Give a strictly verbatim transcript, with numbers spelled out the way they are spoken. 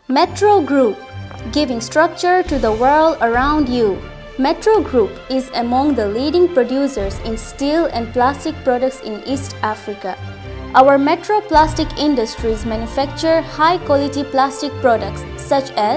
Metro Group, giving structure to the world around you. Metro Group is among the leading producers in steel and plastic products in East Africa. Our Metro Plastic Industries manufacture high-quality plastic products such as